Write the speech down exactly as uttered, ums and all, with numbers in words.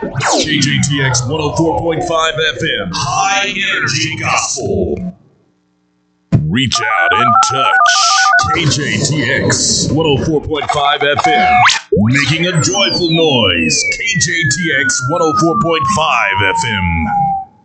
K J T X one oh four point five F M, High Energy Gospel. Reach out and touch. K J T X one oh four point five F M, making a joyful noise. K J T X one oh four point five F M.